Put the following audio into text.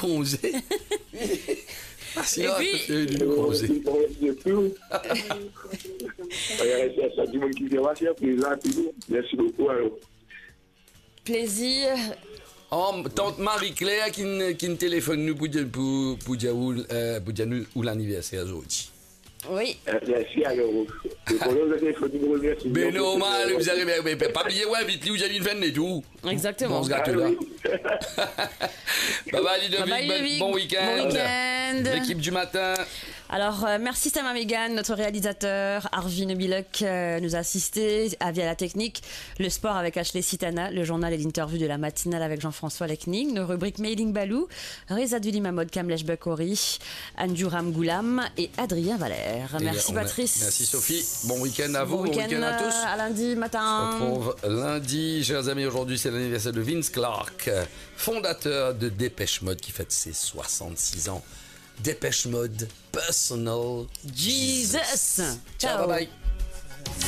congé. Ah, si, Et là, puis- c'est du congé. Merci beaucoup. Plaisir. Oh, tante Marie-Claire qui nous téléphone nous pour dire où l'anniversaire aujourd'hui. Oui. Merci alors. Mais normal, vous arrivez, mais pas bien, ouais, vite, vous avez une veine et tout. Exactement. Bon, ce gâteau-là. Bye bye, Bye bye, Ludovic. bon week-end. Bon week-end. L'équipe du matin. Alors, merci Sam Megan, notre réalisateur. Arvin Bilek nous a assisté via la technique. Le sport avec Ashley Sitana, le journal et l'interview de la matinale avec Jean-François Lechning, nos rubriques Mailing Balou, Reza Duli Mahmoud Kamlesh Bakori, Anjuram Goulam et Adrien Valère. Merci Patrice. Merci Sophie. Bon week-end à vous, Bon week-end à tous. à lundi matin. On se retrouve lundi, chers amis. Aujourd'hui, c'est l'anniversaire de Vince Clarke, fondateur de Dépêche Mode qui fête ses 66 ans. Dépêche Mode, Personal Jesus. Ciao, bye bye.